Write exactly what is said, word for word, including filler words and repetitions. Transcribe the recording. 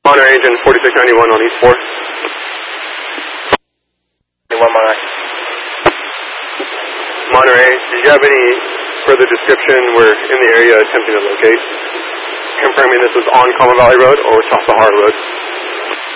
Monterey engine forty-six ninety-one on East four. One Monterey. Monterey, did you have any further description? We're in the area attempting to locate. Confirming this was on Common Valley Road or South Sahara Road.